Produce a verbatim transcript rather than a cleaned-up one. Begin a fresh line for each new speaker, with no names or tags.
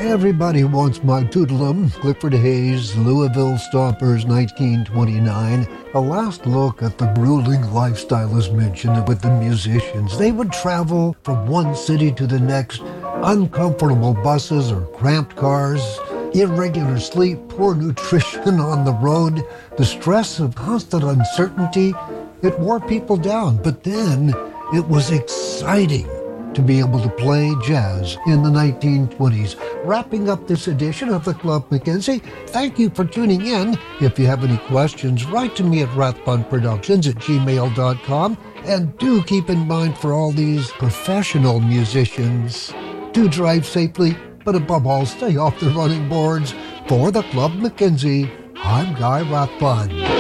Everybody Wants My Toodlum, Clifford Hayes, Louisville Stompers, nineteen twenty-nine. A last look at the grueling lifestyle is mentioned with the musicians. They would travel from one city to the next, uncomfortable buses or cramped cars, irregular sleep, poor nutrition on the road, the stress of constant uncertainty. It wore people down, but then it was exciting to be able to play jazz in the nineteen twenties. Wrapping up this edition of the Club Mackenzie, thank you for tuning in. If you have any questions, write to me at rathbunproductions at gmail dot com. And do keep in mind for all these professional musicians, do drive safely, but above all, stay off the running boards. For the Club Mackenzie, I'm Guy Rathbun.